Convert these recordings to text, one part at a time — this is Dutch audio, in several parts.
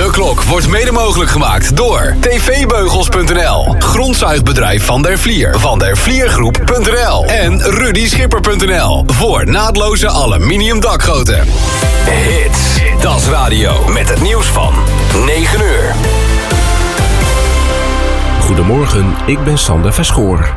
Radioklok wordt mede mogelijk gemaakt door tvbeugels.nl, Grondzuigbedrijf Van der Vlier, vandervliergroep.nl en rudyschipper.nl voor naadloze aluminium dakgoten. Hits, Das Radio met het nieuws van 9 uur. Goedemorgen, ik ben Sander Verschoor.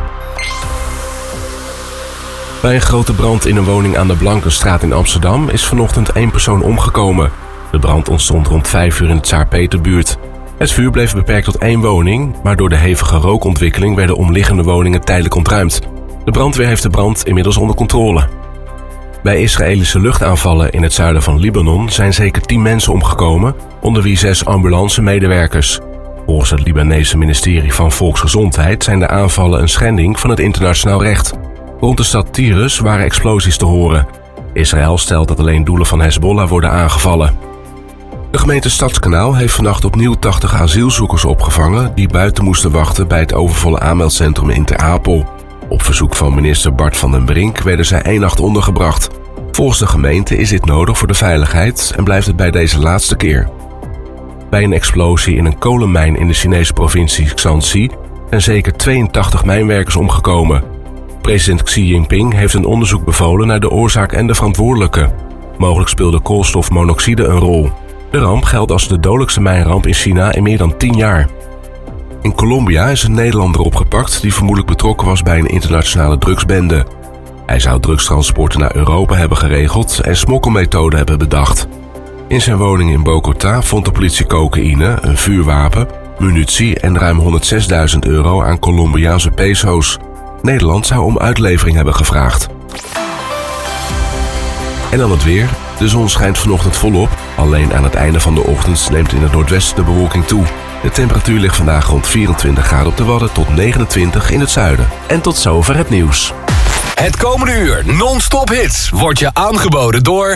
Bij een grote brand in een woning aan de Blankenstraat in Amsterdam is vanochtend 1 persoon omgekomen. De brand ontstond rond 5 uur in de Tsaar-Peterbuurt. Het vuur bleef beperkt tot 1 woning, maar door de hevige rookontwikkeling werden omliggende woningen tijdelijk ontruimd. De brandweer heeft de brand inmiddels onder controle. Bij Israëlische luchtaanvallen in het zuiden van Libanon zijn zeker 10 mensen omgekomen, onder wie 6 ambulancemedewerkers. Volgens het Libanese ministerie van Volksgezondheid zijn de aanvallen een schending van het internationaal recht. Rond de stad Tyrus waren explosies te horen. Israël stelt dat alleen doelen van Hezbollah worden aangevallen. De gemeente Stadskanaal heeft vannacht opnieuw 80 asielzoekers opgevangen die buiten moesten wachten bij het overvolle aanmeldcentrum in Ter Apel. Op verzoek van minister Bart van den Brink werden zij 1 nacht ondergebracht. Volgens de gemeente is dit nodig voor de veiligheid en blijft het bij deze laatste keer. Bij een explosie in een kolenmijn in de Chinese provincie Shaanxi zijn zeker 82 mijnwerkers omgekomen. President Xi Jinping heeft een onderzoek bevolen naar de oorzaak en de verantwoordelijke. Mogelijk speelde koolstofmonoxide een rol. De ramp geldt als de dodelijkste mijnramp in China in meer dan 10 jaar. In Colombia is een Nederlander opgepakt die vermoedelijk betrokken was bij een internationale drugsbende. Hij zou drugstransporten naar Europa hebben geregeld en smokkelmethoden hebben bedacht. In zijn woning in Bogota vond de politie cocaïne, een vuurwapen, munitie en ruim €106.000 aan Colombiaanse peso's. Nederland zou om uitlevering hebben gevraagd. En dan het weer. De zon schijnt vanochtend volop. Alleen aan het einde van de ochtend neemt in het noordwesten de bewolking toe. De temperatuur ligt vandaag rond 24 graden op de Wadden tot 29 in het zuiden. En tot zover het nieuws. Het komende uur non-stop hits wordt je aangeboden door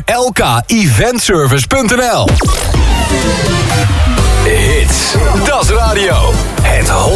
lkeventservice.nl. Hits, Das Radio. Het